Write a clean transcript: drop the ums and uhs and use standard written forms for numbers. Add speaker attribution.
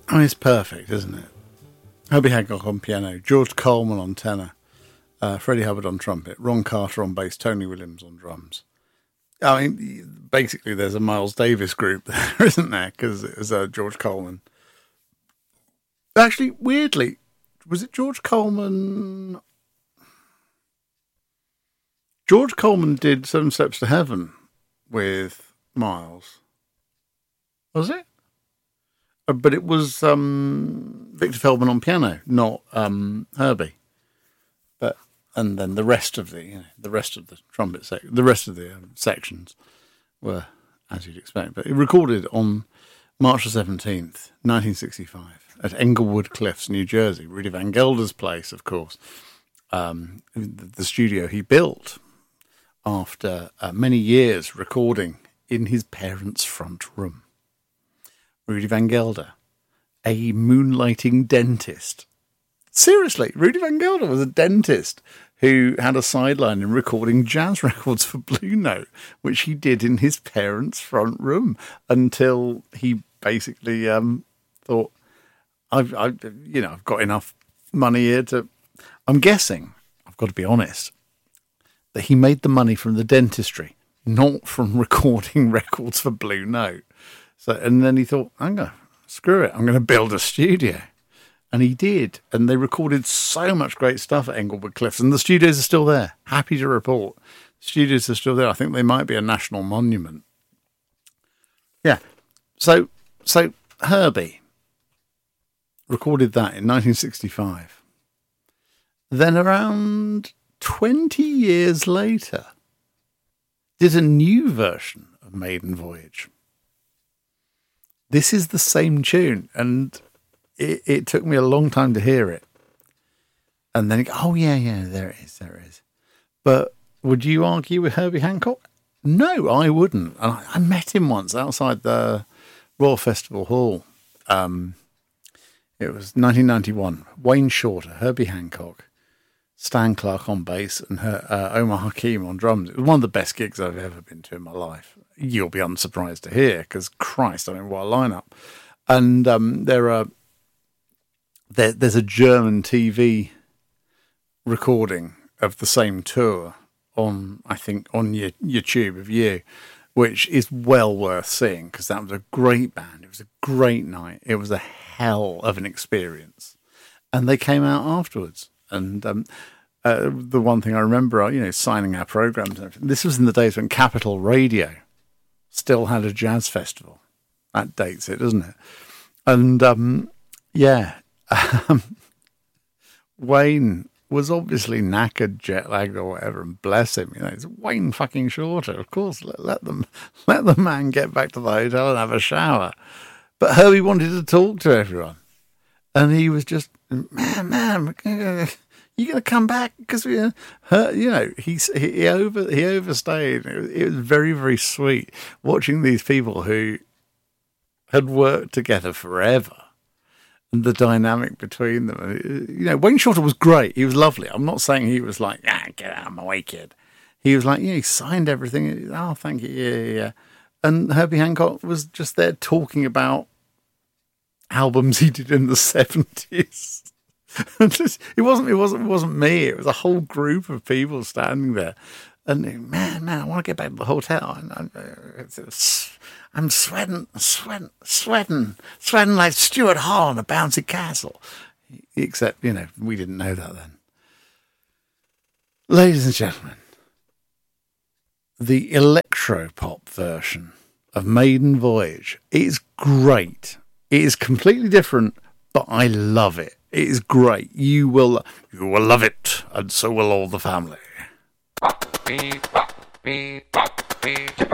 Speaker 1: I mean, it's perfect, isn't it? Herbie Hancock on piano, George Coleman on tenor, Freddie Hubbard on trumpet, Ron Carter on bass, Tony Williams on drums. I mean, basically, there's a Miles Davis group there, isn't there? Because it was George Coleman. Actually, weirdly, was it George Coleman? George Coleman did Seven Steps to Heaven with Miles. Was it? But it was Victor Feldman on piano, not Herbie. And then the rest of the trumpet the rest of the sections were as you'd expect. But it recorded on March the 17th, 1965, at Englewood Cliffs, New Jersey. Rudy Van Gelder's place, of course, the studio he built after many years recording in his parents' front room. Rudy Van Gelder, a moonlighting dentist. Seriously, Rudy Van Gelder was a dentist who had a sideline in recording jazz records for Blue Note, which he did in his parents' front room until he basically thought, I've got enough money here to. I'm guessing, I've got to be honest, that he made the money from the dentistry, not from recording records for Blue Note. So, and then he thought, screw it, I'm going to build a studio. And he did. And they recorded so much great stuff at Englewood Cliffs. And the studios are still there. Happy to report. The studios are still there. I think they might be a national monument. Yeah. So Herbie recorded that in 1965. Then around 20 years later, did a new version of Maiden Voyage. This is the same tune, and it took me a long time to hear it. And then, there it is. But would you argue with Herbie Hancock? No, I wouldn't. And I met him once outside the Royal Festival Hall. It was 1991. Wayne Shorter, Herbie Hancock, Stan Clark on bass, and Omar Hakim on drums. It was one of the best gigs I've ever been to in my life. You'll be unsurprised to hear, because Christ, I mean, what a lineup! And there's a German TV recording of the same tour on YouTube of You, which is well worth seeing, because that was a great band. It was a great night. It was a hell of an experience, and they came out afterwards. And the one thing I remember, signing our programs and everything. This was in the days when Capital Radio still had a jazz festival. That dates it, doesn't it? And Wayne was obviously knackered, jet lagged, or whatever, and bless him, it's Wayne fucking Shorter. Of course, let the man get back to the hotel and have a shower. But Herbie wanted to talk to everyone, and he was just, man, you gonna come back? Because he overstayed. It was very, very sweet watching these people who had worked together forever, and the dynamic between them. Wayne Shorter was great. He was lovely. I'm not saying he was like, get out of my way, kid. He was like, he signed everything. Oh, thank you. Yeah. And Herbie Hancock was just there talking about albums he did in the 70s. It wasn't me. It was a whole group of people standing there, and man, I want to get back to the hotel. I'm sweating like Stuart Hall in a bouncy castle. Except, we didn't know that then. Ladies and gentlemen, the electro-pop version of Maiden Voyage is great. It is completely different, but I love it. It is great. You will love it, and so will all the family.